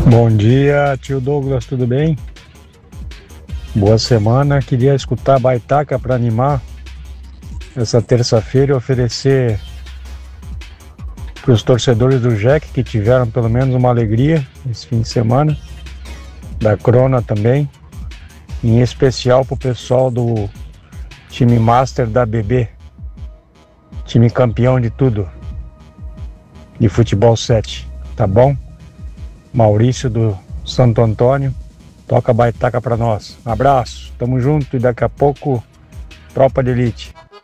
Bom dia, tio Douglas, tudo bem? Boa semana. Queria escutar a Baitaca para animar essa terça-feira e oferecer para os torcedores do Jack que tiveram pelo menos uma alegria esse fim de semana, da Crona também, em especial para o pessoal do time Master da BB, time campeão de tudo, de futebol 7, tá bom? Maurício do Santo Antônio, toca a Baitaca pra nós. Abraço, tamo junto e daqui a pouco, Tropa de Elite.